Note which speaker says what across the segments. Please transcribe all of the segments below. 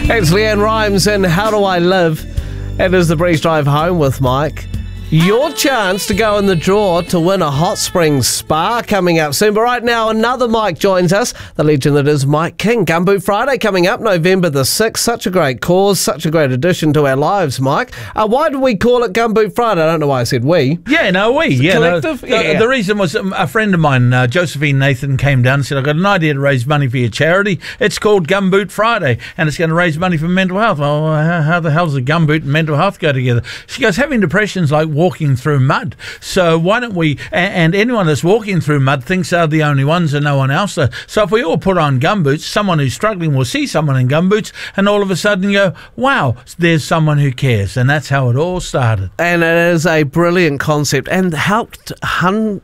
Speaker 1: It's Leanne Rhymes and How Do I Live? It is the Breeze Drive Home with Mike. Your chance to go in the draw to win a hot springs spa coming up soon. But right now, another Mike joins us, the legend that is Mike King. Gumboot Friday coming up November the 6th. Such a great cause, such a great addition to our lives, Mike. Why do we call it Gumboot Friday? I don't know why I said we.
Speaker 2: Yeah, no, we. Yeah,
Speaker 1: collective?
Speaker 2: The reason was a friend of mine, Josephine Nathan, came down and said, I've got an idea to raise money for your charity. It's called Gumboot Friday, and it's going to raise money for mental health. Well, how the hell does a gumboot and mental health go together? She goes, having depression's like walking through mud. So why don't we, and anyone that's walking through mud thinks they're the only ones and no one else does. So if we all put on gumboots, someone who's struggling will see someone in gumboots and all of a sudden go, wow, there's someone who cares. And that's how it all started.
Speaker 1: And it is a brilliant concept and helped hundreds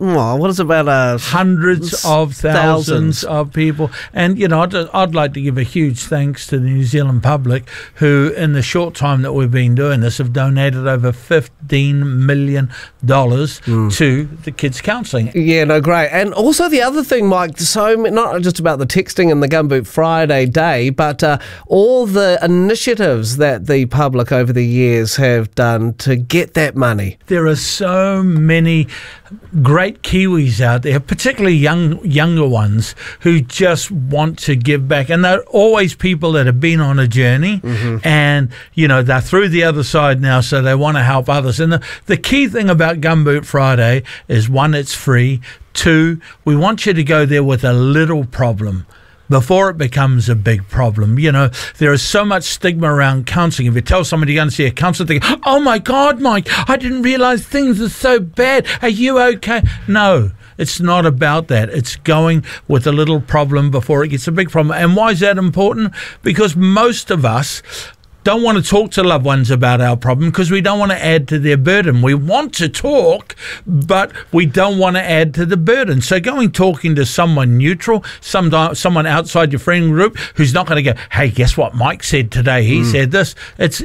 Speaker 2: of thousands of people. And, you know, I'd like to give a huge thanks to the New Zealand public who, in the short time that we've been doing this, have donated over $15 million to the kids' counselling.
Speaker 1: Yeah, no, great. And also the other thing, Mike, so not just about the texting and the Gumboot Friday day, but all the initiatives that the public over the years have done to get that money.
Speaker 2: There are so many great Kiwis out there, particularly younger ones, who just want to give back. And they're always people that have been on a journey and, you know, they're through the other side now, so they want to help others. And the key thing about Gumboot Friday is, one, it's free. Two, we want you to go there with a little problem before it becomes a big problem. You know, there is so much stigma around counselling. If you tell somebody you're going to see a counsellor, they go, oh my God, Mike, I didn't realise things are so bad. Are you okay? No, it's not about that. It's going with a little problem before it gets a big problem. And why is that important? Because most of us don't want to talk to loved ones about our problem because we don't want to add to their burden. We want to talk, but we don't want to add to the burden. So talking to someone neutral, someone outside your friend group who's not going to go, hey, guess what Mike said today? He said this.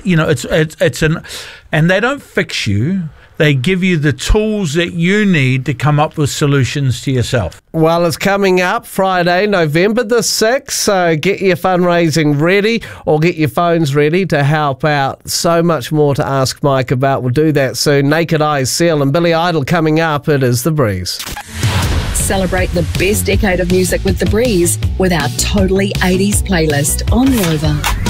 Speaker 2: And they don't fix you. They give you the tools that you need to come up with solutions to yourself.
Speaker 1: Well, it's coming up Friday, November the 6th, so get your fundraising ready or get your phones ready to help out. So much more to ask Mike about. We'll do that soon. Naked Eyes, Seal and Billy Idol coming up. It is The Breeze.
Speaker 3: Celebrate the best decade of music with The Breeze with our Totally 80s playlist on Rover.